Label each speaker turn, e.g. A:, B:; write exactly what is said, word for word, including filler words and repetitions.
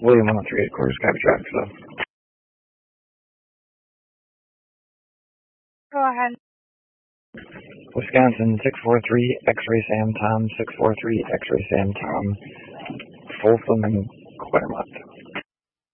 A: William one oh three headquarters, copy traffic flow.
B: Go ahead.
A: Wisconsin six four three X-ray Sam Tom, six four three X-ray Sam Tom, Folsom and Claremont.